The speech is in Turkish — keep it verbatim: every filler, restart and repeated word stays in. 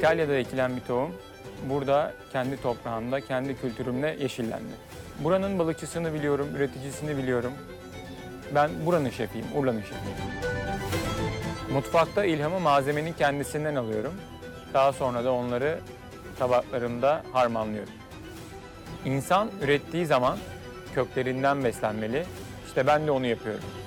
İtalya'da ekilen bir tohum burada kendi toprağımda, kendi kültürümle yeşillendi. Buranın balıkçısını biliyorum, üreticisini biliyorum. Ben buranın şefiyim, Urla'nın şefiyim. Mutfakta ilhamı malzemenin kendisinden alıyorum. Daha sonra da onları tabaklarımda harmanlıyorum. İnsan ürettiği zaman köklerinden beslenmeli. İşte ben de onu yapıyorum.